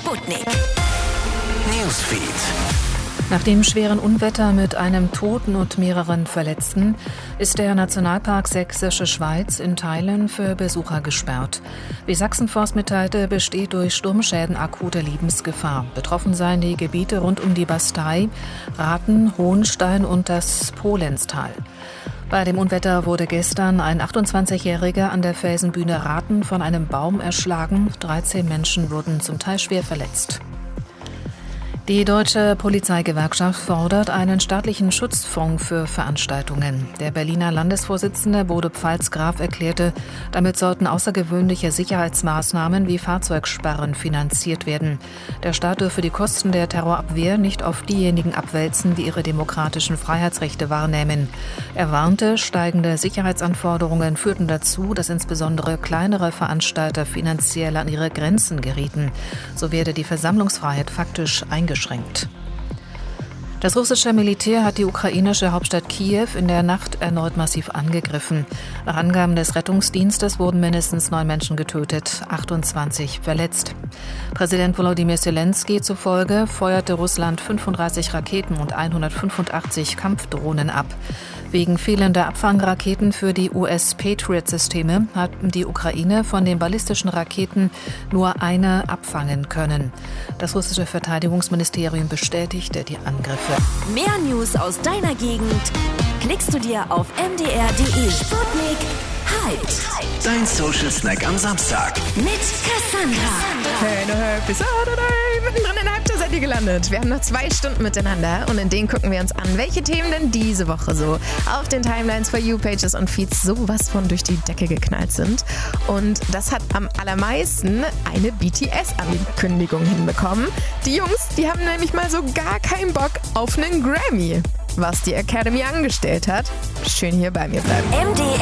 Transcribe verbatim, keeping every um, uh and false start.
Sputnik Newsfeed. Nach dem schweren Unwetter mit einem Toten und mehreren Verletzten ist der Nationalpark Sächsische Schweiz in Teilen für Besucher gesperrt. Wie Sachsenforst mitteilte, besteht durch Sturmschäden akute Lebensgefahr. Betroffen seien die Gebiete rund um die Bastei, Rathen, Hohenstein und das Polenztal. Bei dem Unwetter wurde gestern ein achtundzwanzigjähriger an der Felsenbühne Rathen von einem Baum erschlagen. dreizehn Menschen wurden zum Teil schwer verletzt. Die Deutsche Polizeigewerkschaft fordert einen staatlichen Schutzfonds für Veranstaltungen. Der Berliner Landesvorsitzende Bodo Pfalzgraf erklärte, damit sollten außergewöhnliche Sicherheitsmaßnahmen wie Fahrzeugsperren finanziert werden. Der Staat dürfe die Kosten der Terrorabwehr nicht auf diejenigen abwälzen, die ihre demokratischen Freiheitsrechte wahrnehmen. Er warnte, steigende Sicherheitsanforderungen führten dazu, dass insbesondere kleinere Veranstalter finanziell an ihre Grenzen gerieten. So werde die Versammlungsfreiheit faktisch eingeschränkt. Das russische Militär hat die ukrainische Hauptstadt Kiew in der Nacht erneut massiv angegriffen. Nach Angaben des Rettungsdienstes wurden mindestens neun Menschen getötet, achtundzwanzig verletzt. Präsident Volodymyr Zelensky zufolge feuerte Russland fünfunddreißig Raketen und hundertfünfundachtzig Kampfdrohnen ab. Wegen fehlender Abfangraketen für die U S-Patriot-Systeme hat die Ukraine von den ballistischen Raketen nur eine abfangen können. Das russische Verteidigungsministerium bestätigte die Angriffe. Mehr News aus deiner Gegend klickst du dir auf m d r punkt d e. Sputnik Hyped. Dein Social Snack am Samstag. Mit Cassandra. Hey, no, hey, bis mittendrin in der Halbzeit seid ihr gelandet. Wir haben noch zwei Stunden miteinander und in denen gucken wir uns an, welche Themen denn diese Woche so auf den Timelines, For You-Pages und Feeds sowas von durch die Decke geknallt sind. Und das hat am allermeisten eine B T S-Ankündigung hinbekommen. Die Jungs, die haben nämlich mal so gar keinen Bock auf einen Grammy. Was die Academy angestellt hat, schön hier bei mir bleiben. M D R